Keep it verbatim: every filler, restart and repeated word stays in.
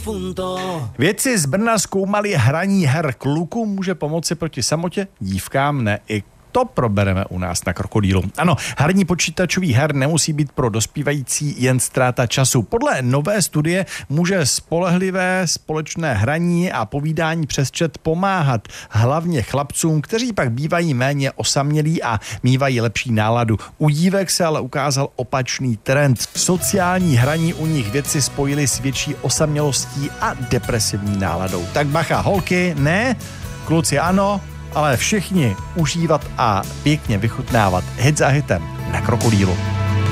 Vědci z Brna zkoumali hraní her klukům může pomoci proti samotě, dívkám ne. I to probereme u nás na Krokodýlu. Ano, hraní počítačových her nemusí být pro dospívající jen ztráta času. Podle nové studie může spolehlivé společné hraní a povídání přes chat pomáhat hlavně chlapcům, kteří pak bývají méně osamělí a mívají lepší náladu. U dívek se ale ukázal opačný trend. Sociální hraní u nich vědci spojili s větší osamělostí a depresivní náladou. Tak bacha, holky, ne, kluci ano, ale všichni užívat a pěkně vychutnávat hit za hitem na Krokodýlu.